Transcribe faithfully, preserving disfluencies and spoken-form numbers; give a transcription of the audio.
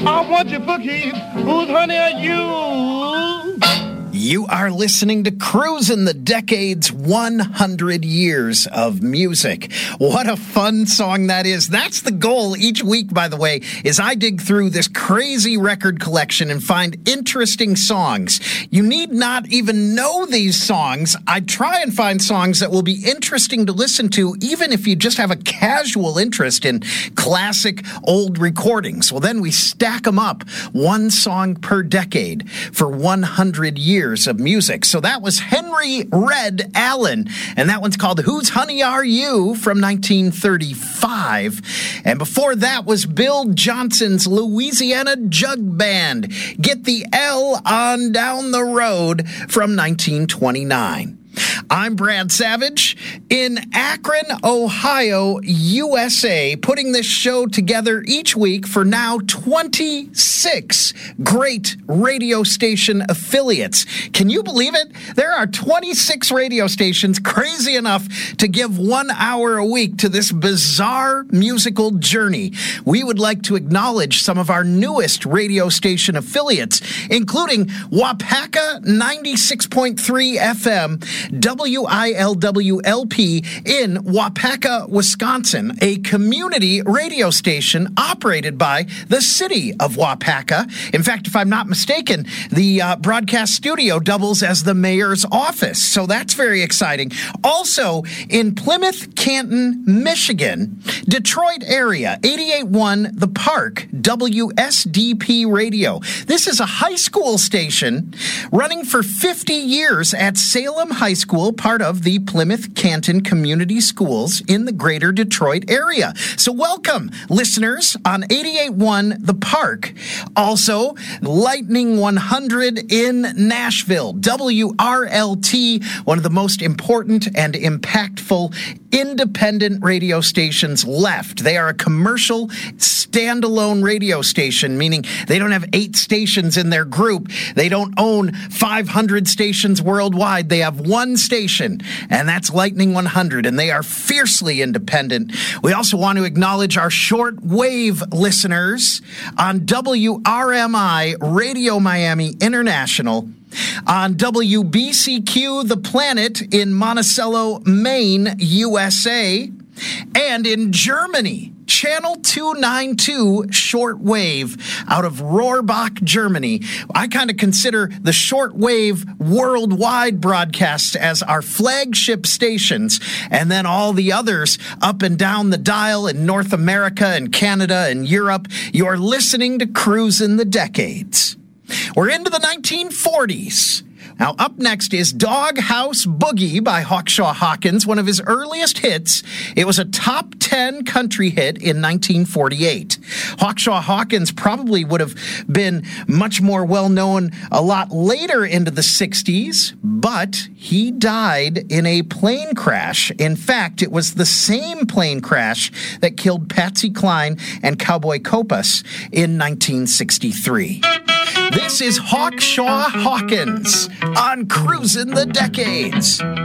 I want you for keeps. Whose honey are you? You are listening to Cruisin' the Decades, one hundred years of music. What a fun song that is. That's the goal each week, by the way, is I dig through this crazy record collection and find interesting songs. You need not even know these songs. I try and find songs that will be interesting to listen to, even if you just have a casual interest in classic old recordings. Well, then we stack them up, one song per decade for one hundred years of music. So that was Henry Red Allen, and that one's called Whose Honey Are You from nineteen thirty-five. And before that was Bill Johnson's Louisiana Jug Band, Get the L on Down the Road from nineteen twenty-nine. I'm Brad Savage in Akron, Ohio, U S A, putting this show together each week for now twenty-six great radio station affiliates. Can you believe it? There are twenty-six radio stations crazy enough to give one hour a week to this bizarre musical journey. We would like to acknowledge some of our newest radio station affiliates, including Wapaka ninety-six point three F M, W I L W L P in Wapaka, Wisconsin, a community radio station operated by the city of Wapaka. In fact, if I'm not mistaken, the uh, broadcast studio doubles as the mayor's office, so that's very exciting. Also, in Plymouth, Canton, Michigan, Detroit area, eighty-eight point one The Park, W S D P Radio. This is a high school station running for fifty years at Salem High School, part of the Plymouth Canton Community Schools in the greater Detroit area. So welcome, listeners, on eighty-eight point one The Park. Also, Lightning one hundred in Nashville, W R L T, one of the most important and impactful independent radio stations left. They are a commercial standalone radio station, meaning they don't have eight stations in their group. They don't own five hundred stations worldwide. They have one station, and that's Lightning one hundred, and they are fiercely independent. We also want to acknowledge our shortwave listeners on W R M I Radio Miami International, on W B C Q The Planet in Monticello, Maine, U S A, and in Germany, Channel two ninety-two shortwave out of Rohrbach, Germany. I kind of consider the shortwave worldwide broadcasts as our flagship stations, and then all the others up and down the dial in North America and Canada and Europe. You're listening to Cruisin' the Decades. We're into the nineteen forties. Now, up next is Doghouse Boogie by Hawkshaw Hawkins, one of his earliest hits. It was a top ten country hit in nineteen forty-eight. Hawkshaw Hawkins probably would have been much more well-known a lot later into the sixties, but he died in a plane crash. In fact, it was the same plane crash that killed Patsy Cline and Cowboy Copas in nineteen sixty-three. This is Hawkshaw Hawkins on Cruisin' the Decades.